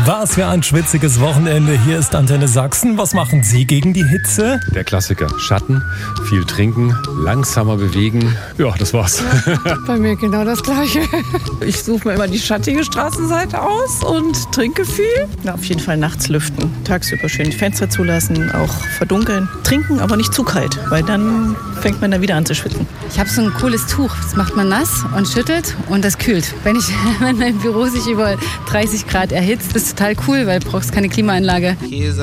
Was für ein schwitziges Wochenende. Hier ist Antenne Sachsen. Was machen Sie gegen die Hitze? Der Klassiker. Schatten, viel trinken, langsamer bewegen. Ja, das war's. Bei mir genau das Gleiche. Ich suche mir immer die schattige Straßenseite aus und trinke viel. Na, auf jeden Fall nachts lüften. Tagsüber schön die Fenster zulassen, auch verdunkeln. Trinken, aber nicht zu kalt, weil dann fängt man da wieder an zu schwitzen. Ich habe so ein cooles Tuch. Das macht man nass und schüttelt und das kühlt. Wenn mein Büro sich über 30 Grad erhitzt, ist total cool, weil du brauchst keine Klimaanlage.